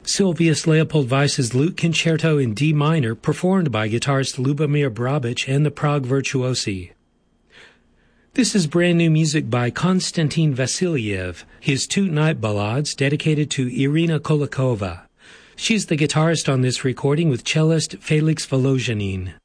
Sylvius Leopold Weiss's Lute Concerto in D minor, performed by guitarist Lubomir Brabich and the Prague Virtuosi. This is brand new music by Konstantin Vasilyev, his two night ballades dedicated to Irina Kolakova. She's the guitarist on this recording with cellist Felix Volozhanin.